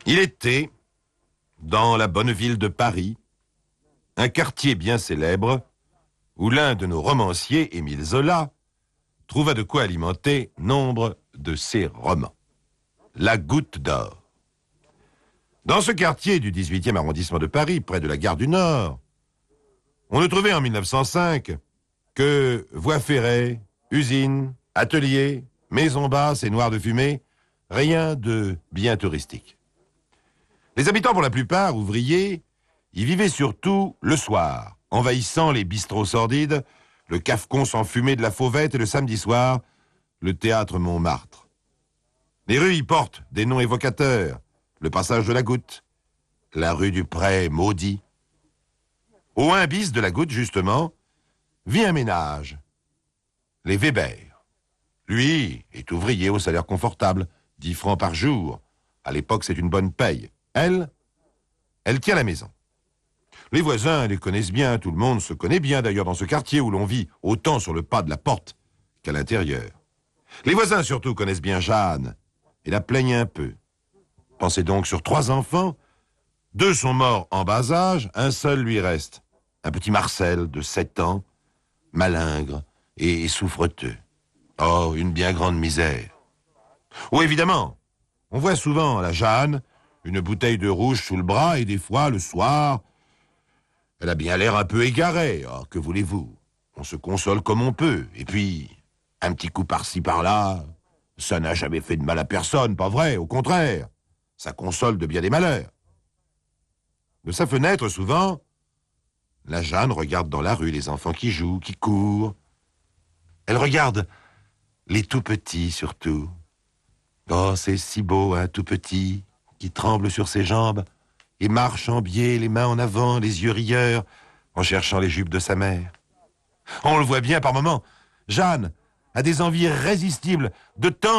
Il était, dans la bonne ville de Paris, un quartier bien célèbre, où l'un de nos romanciers, Émile Zola, trouva de quoi alimenter nombre de ses romans. La Goutte d'Or. Dans ce quartier du 18e arrondissement de Paris, près de la gare du Nord, on ne trouvait en 1905 que voies ferrées, usines, ateliers, maisons basses et noires de fumée, rien de bien touristique. Les habitants, pour la plupart ouvriers, y vivaient surtout le soir, envahissant les bistrots sordides, le cafecon sans fumée de la Fauvette et le samedi soir, le théâtre Montmartre. Les rues y portent des noms évocateurs, le passage de la Goutte, la rue du Pré maudit. Au 1 bis de la Goutte, justement, vit un ménage, les Weber. Lui est ouvrier au salaire confortable, 10 francs par jour. À l'époque, c'est une bonne paye. Elle tient la maison. Les voisins les connaissent bien, tout le monde se connaît bien d'ailleurs dans ce quartier où l'on vit, autant sur le pas de la porte qu'à l'intérieur. Les voisins surtout connaissent bien Jeanne et la plaignent un peu. Pensez donc sur 3 enfants, 2 sont morts en bas âge, un seul lui reste. Un petit Marcel de 7 ans, malingre et souffreteux. Oh, une bien grande misère. Oh, évidemment, on voit souvent la Jeanne, une bouteille de rouge sous le bras, et des fois, le soir, elle a bien l'air un peu égarée. Oh, que voulez-vous? On se console comme on peut. Et puis, un petit coup par-ci, par-là, ça n'a jamais fait de mal à personne, pas vrai? Au contraire, ça console de bien des malheurs. De sa fenêtre, souvent, la Jeanne regarde dans la rue les enfants qui jouent, qui courent. Elle regarde les tout-petits, surtout. Oh, c'est si beau, un tout-petit, qui tremble sur ses jambes et marche en biais, les mains en avant, les yeux rieurs, en cherchant les jupes de sa mère. On le voit bien par moments. Jeanne a des envies irrésistibles de temps